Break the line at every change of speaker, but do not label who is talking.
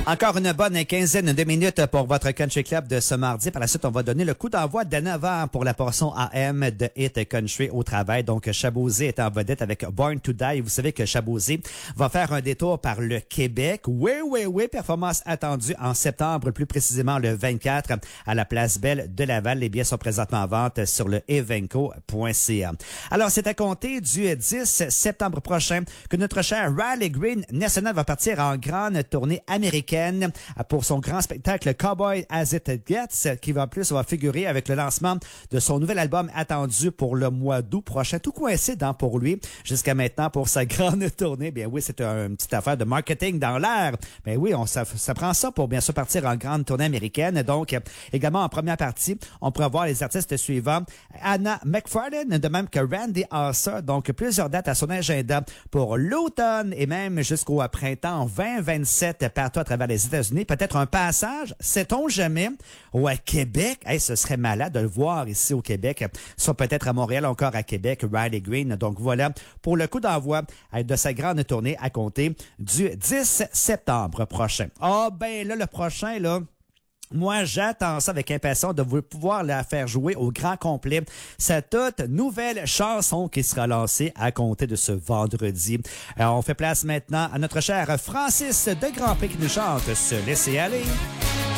Encore une bonne quinzaine de minutes pour votre Country Club de ce mardi. Par la suite, on va donner le coup d'envoi de 9h pour la portion AM de Hit Country au travail. Donc, Chabouzé est en vedette avec Born to Die. Vous savez que Chabouzé va faire un détour par le Québec. Oui. Performance attendue en septembre, plus précisément le 24 à la Place Belle de Laval. Les billets sont présentement en vente sur le evenco.ca. Alors, c'est à compter du 10 septembre prochain que notre cher Riley Green National va partir en grande tournée américaine pour son grand spectacle Cowboy As It Gets, qui va figurer avec le lancement de son nouvel album attendu pour le mois d'août prochain. Tout coïncident pour lui jusqu'à maintenant pour sa grande tournée. Bien oui, c'est une petite affaire de marketing dans l'air. Bien oui, ça prend ça pour bien sûr partir en grande tournée américaine. Donc, également en première partie, on pourra voir les artistes suivants. Anna McFarlane, de même que Randy Alser. Donc, plusieurs dates à son agenda pour l'automne et même jusqu'au printemps 2027 partout à travers les États-Unis. Peut-être un passage, sait-on jamais, ou à Québec. Hey, ce serait malade de le voir ici au Québec. Soit peut-être à Montréal, encore à Québec, Riley Green. Donc voilà, pour le coup d'envoi de sa grande tournée à compter du 10 septembre prochain. Ben là, le prochain, là... Moi, j'attends ça avec impatience de vous pouvoir la faire jouer au grand complet. C'est toute nouvelle chanson qui sera lancée à compter de ce vendredi. Alors, on fait place maintenant à notre cher Francis de Grandpré qui nous chante « Se laisser aller ».